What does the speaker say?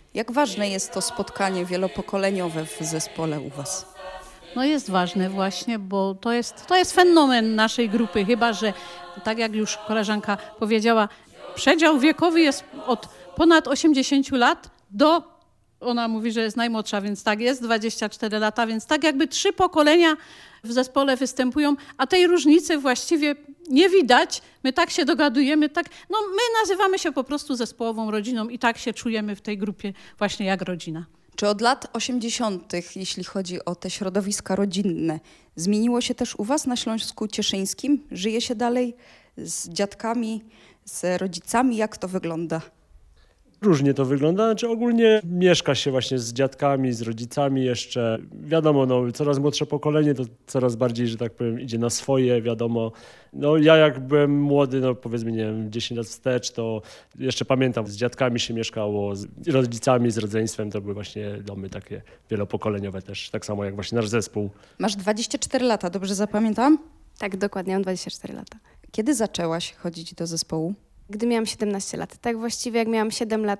Jak ważne jest to spotkanie wielopokoleniowe w zespole u was? No jest ważne właśnie, bo to jest fenomen naszej grupy, chyba że, tak jak już koleżanka powiedziała, przedział wiekowy jest od ponad 80 lat do, ona mówi, że jest najmłodsza, więc tak jest, 24 lata, więc tak jakby 3 pokolenia w zespole występują, a tej różnicy właściwie nie widać. My tak się dogadujemy, no my nazywamy się po prostu zespołową rodziną i tak się czujemy w tej grupie właśnie jak rodzina. Czy od lat 80., jeśli chodzi o te środowiska rodzinne, zmieniło się też u was na Śląsku Cieszyńskim? Żyje się dalej z dziadkami, z rodzicami? Jak to wygląda? Różnie to wygląda, znaczy ogólnie mieszka się właśnie z dziadkami, z rodzicami jeszcze. Wiadomo, no, coraz młodsze pokolenie to coraz bardziej, że tak powiem, idzie na swoje, wiadomo. No ja jak byłem młody, no powiedzmy, nie wiem, 10 lat wstecz, to jeszcze pamiętam, z dziadkami się mieszkało, z rodzicami, z rodzeństwem, to były właśnie domy takie wielopokoleniowe też, tak samo jak właśnie nasz zespół. Masz 24 lata, dobrze zapamiętam? Tak, dokładnie, mam 24 lata. Kiedy zaczęłaś chodzić do zespołu? Gdy miałam 17 lat. Tak właściwie jak miałam 7 lat,